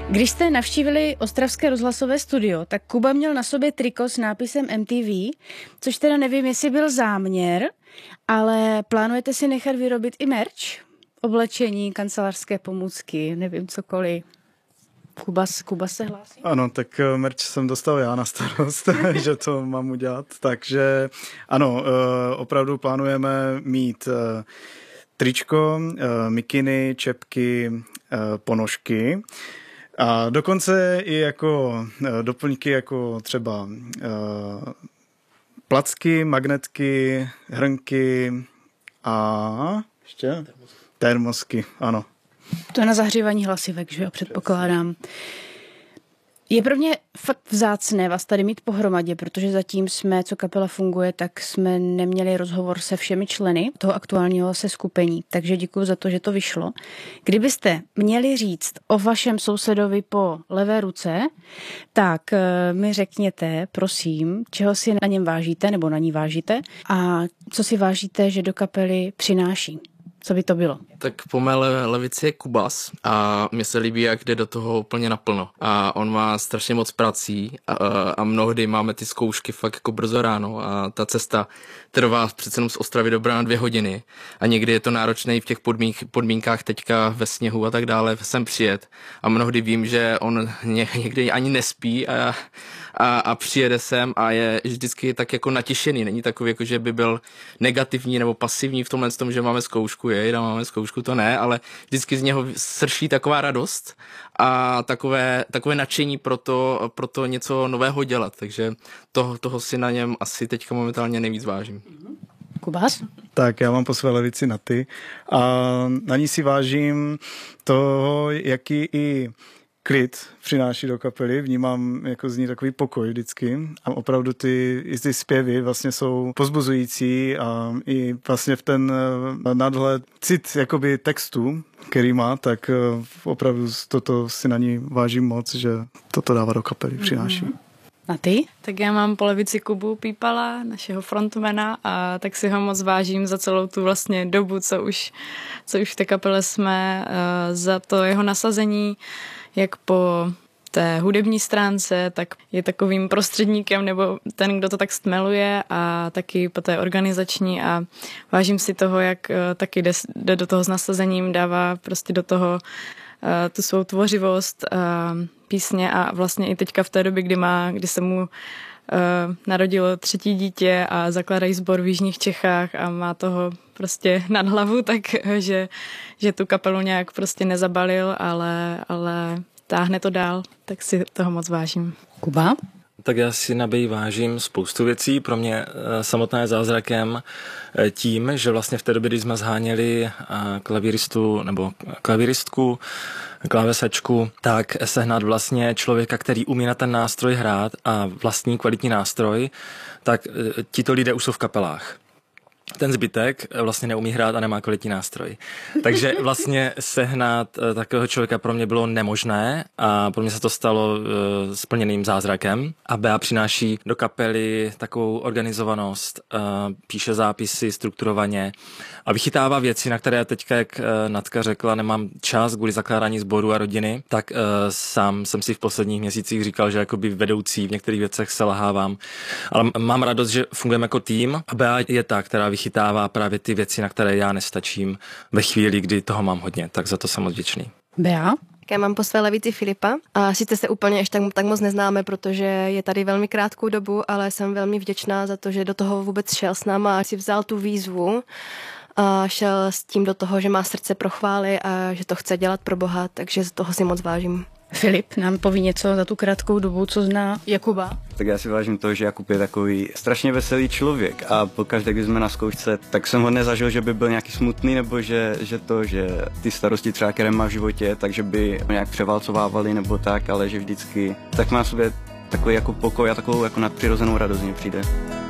Když jste navštívili ostravské rozhlasové studio, tak Kuba měl na sobě triko s nápisem MTV, což teda nevím, jestli byl záměr, ale plánujete si nechat vyrobit i merch? Oblečení, kancelářské pomůcky, nevím, cokoliv. Kuba se hlásí? Ano, tak merch jsem dostal já na starost, že to mám udělat. Takže ano, opravdu plánujeme mít tričko, mikiny, čepky, ponožky. A dokonce i jako doplňky, jako třeba placky, magnetky, hrnky a ještě termosky, ano. To je na zahřívání hlasivek, že jo, předpokládám. Je pro mě fakt vzácné vás tady mít pohromadě, protože zatím jsme, co kapela funguje, tak jsme neměli rozhovor se všemi členy toho aktuálního seskupení, takže děkuji za to, že to vyšlo. Kdybyste měli říct o vašem sousedovi po levé ruce, tak mi řekněte, prosím, čeho si na něm vážíte nebo na ní vážíte a co si vážíte, že do kapely přináší. Co by to bylo? Tak po mé levici je Kubas a mně se líbí, jak jde do toho úplně naplno. A on má strašně moc prací a mnohdy máme ty zkoušky fakt jako brzo ráno a ta cesta trvá přece jenom z Ostravy do Brna 2 hodiny a někdy je to náročné v těch podmínkách teďka ve sněhu a tak dále sem přijet. A mnohdy vím, že on někdy ani nespí a přijede sem a je vždycky tak jako natěšený. Není takový, jako že by byl negativní nebo pasivní v tomhle tom, že máme zkoušku, máme zkoušku, to ne, ale vždycky z něho srší taková radost a takové nadšení pro to něco nového dělat. Takže toho si na něm asi teďka momentálně nejvíc vážím. Kubas? Tak já mám po své levici Naty a na ní si vážím toho, jaký i klid přináší do kapely, vnímám jako z ní takový pokoj vždycky a opravdu ty zpěvy vlastně jsou pozbuzující a i vlastně v ten nadhled cit jakoby textu, který má, tak opravdu toto si na ní vážím moc, že toto dává do kapely, přináší. A ty? Tak já mám po levici Kubu Pípala, našeho frontmana, a tak si ho moc vážím za celou tu vlastně dobu, co už v té kapele jsme, za to jeho nasazení, jak po té hudební stránce, tak je takovým prostředníkem nebo ten, kdo to tak stmeluje a taky po té organizační a vážím si toho, jak taky jde do toho s nasazením, dává prostě do toho tu svou tvořivost, písně a vlastně i teďka v té době, kdy se mu narodilo 3. dítě a zakládají sbor v jižních Čechách a má toho prostě nad hlavu, takže tu kapelu nějak prostě nezabalil, ale táhne to dál, tak si toho moc vážím. Kuba? Tak já si na Bey vážím spoustu věcí. Pro mě samotná je zázrakem tím, že vlastně v té době, kdy jsme zháněli klavíristku, klávesačku, tak sehnat vlastně člověka, který umí na ten nástroj hrát a vlastní kvalitní nástroj, tak tito lidé už jsou v kapelách. Ten zbytek vlastně neumí hrát a nemá kvalitní nástroj. Takže vlastně sehnat takového člověka pro mě bylo nemožné a pro mě se to stalo splněným zázrakem. A Bea přináší do kapely takovou organizovanost, píše zápisy strukturovaně a vychytává věci, na které teďka, jak Natka řekla, nemám čas kvůli zakládání sboru a rodiny, tak sám jsem si v posledních měsících říkal, že jakoby vedoucí v některých věcech selhávám. Ale mám radost, že fungujeme jako tým a Bea je ta, která vychytává právě ty věci, na které já nestačím ve chvíli, kdy toho mám hodně, tak za to jsem moc vděčný. Bea? Já mám po své levici Filipa a sice se úplně ještě tak moc neznáme, protože je tady velmi krátkou dobu, ale jsem velmi vděčná za to, že do toho vůbec šel s náma a si vzal tu výzvu a šel s tím do toho, že má srdce pro chvály a že to chce dělat pro Boha, takže z toho si moc vážím. Filip nám poví něco za tu krátkou dobu, co zná Jakuba. Tak já si vážím toho, že Jakub je takový strašně veselý člověk a pokaždé, když jsme na zkoušce, tak jsem ho nezažil, že by byl nějaký smutný nebo že ty starosti třeba, které má v životě, takže by nějak převálcovávali nebo tak, ale že vždycky tak má v sobě takový jako pokoj a takovou jako nadpřirozenou radost mi přijde.